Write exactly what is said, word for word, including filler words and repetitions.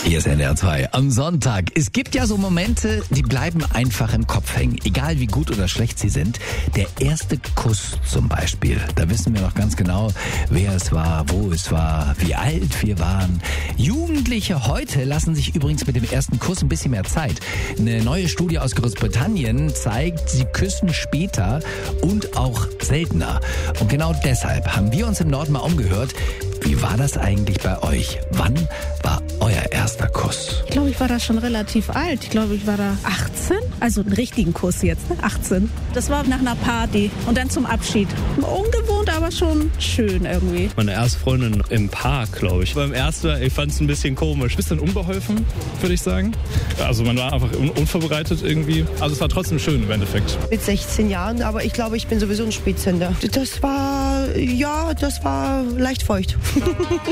Hier ist N D R zwei am Sonntag. Es gibt ja so Momente, die bleiben einfach im Kopf hängen. Egal wie gut oder schlecht sie sind. Der erste Kuss zum Beispiel. Da wissen wir noch ganz genau, wer es war, wo es war, wie alt wir waren. Jugendliche heute lassen sich übrigens mit dem ersten Kuss ein bisschen mehr Zeit. Eine neue Studie aus Großbritannien zeigt, sie küssen später und auch seltener. Und genau deshalb haben wir uns im Norden mal umgehört. Wie war das eigentlich bei euch? Wann war euer erster Kuss? Ich glaube, ich war da schon relativ alt. Ich glaube, ich war da achtzehn. Also einen richtigen Kuss jetzt, ne? achtzehn. Das war nach einer Party und dann zum Abschied. Ungewohnt, aber schon schön irgendwie. Meine erste Freundin im Park, glaube ich. Beim ersten, ich fand es ein bisschen komisch. Bisschen unbeholfen, würde ich sagen. Also man war einfach un- unvorbereitet irgendwie. Also es war trotzdem schön im Endeffekt. Mit sechzehn Jahren, aber ich glaube, ich bin sowieso ein Spätzünder. Das war, ja, das war leicht feucht.